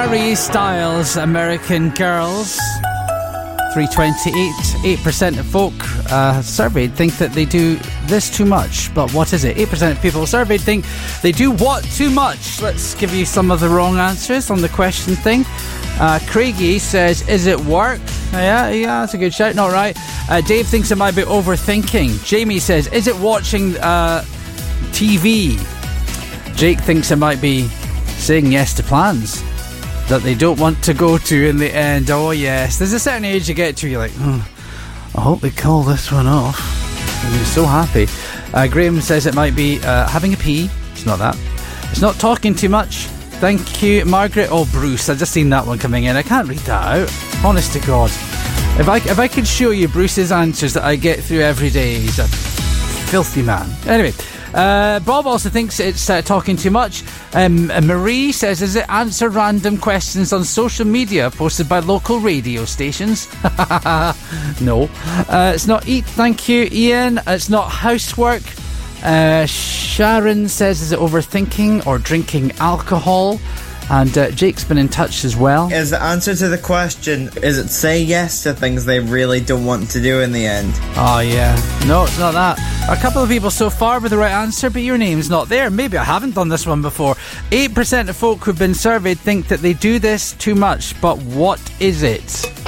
Harry Styles, American Girls. 328. 8% of folk surveyed think that they do this too much. But what is it? 8% of people surveyed think they do what too much? Let's give you some of the wrong answers on the question thing. Craigie says, is it work? Yeah, that's a good shout. Not right. Dave thinks it might be overthinking. Jamie says, is it watching TV? Jake thinks it might be saying yes to plans that they don't want to go to in the end. Oh yes, there's a certain age you get to, you're like, I hope they call this one off. And you're so happy. Graham says it might be having a pee. It's not that. It's not talking too much. Thank you, Margaret. Oh, Bruce, I've just seen that one coming in. I can't read that out. Honest to God. If I could show you Bruce's answers that I get through every day, he's a filthy man. Anyway, Bob also thinks it's talking too much. Marie says, is it answer random questions on social media posted by local radio stations? No. It's not eat, thank you, Ian. It's not housework. Sharon says, is it overthinking or drinking alcohol? And Jake's been in touch as well. Is the answer to the question, is it say yes to things they really don't want to do in the end? Oh, yeah. No, it's not that. A couple of people so far with the right answer, but your name's not there. Maybe I haven't done this one before. 8% of folk who've been surveyed think that they do this too much, but what is it?